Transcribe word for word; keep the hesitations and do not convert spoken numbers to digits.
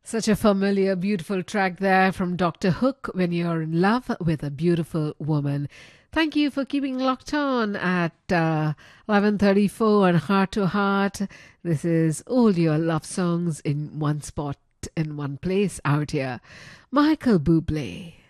Such a familiar, beautiful track there from Doctor Hook when you're in love with a beautiful woman. Thank you for keeping locked on at uh, eleven thirty-four and Heart to Heart. This is all your love songs in one spot, in one place out here. Michael Bublé.